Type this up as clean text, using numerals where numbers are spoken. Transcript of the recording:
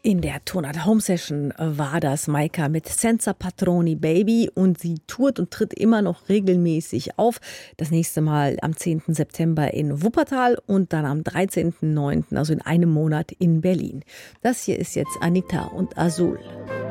In der Tonart Home Session war das Maika mit Senza Patroni Baby und sie tourt und tritt immer noch regelmäßig auf. Das nächste Mal am 10. September in Wuppertal und dann am 13.09., also in einem Monat in Berlin. Das hier ist jetzt Anita und Azul.